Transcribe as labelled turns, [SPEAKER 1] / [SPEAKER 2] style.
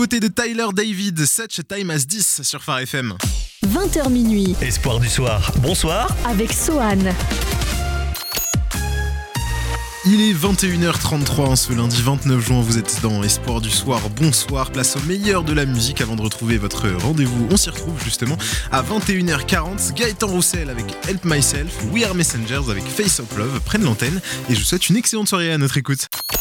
[SPEAKER 1] nouveauté de Tyler David, Such a Time as This sur Phare FM.
[SPEAKER 2] 20h minuit.
[SPEAKER 3] Espoir du soir, bonsoir.
[SPEAKER 2] Avec Sohan.
[SPEAKER 1] Il est 21h33 en ce lundi 29 juin, vous êtes dans Espoir du soir, bonsoir, place au meilleur de la musique avant de retrouver votre rendez-vous. On s'y retrouve justement à 21h40, Gaëtan Roussel avec Help Myself, We Are Messengers avec Face of Love prennent l'antenne et je vous souhaite une excellente soirée à notre écoute.